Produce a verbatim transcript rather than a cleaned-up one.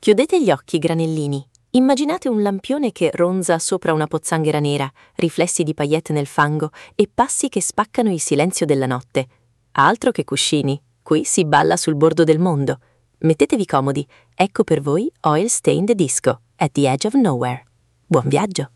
Chiudete gli occhi, granellini. Immaginate un lampione che ronza sopra una pozzanghera nera, riflessi di paillette nel fango e passi che spaccano il silenzio della notte. Altro che cuscini, qui si balla sul bordo del mondo. Mettetevi comodi, ecco per voi Oil Stained Disco, at the Edge of Nowhere. Buon viaggio!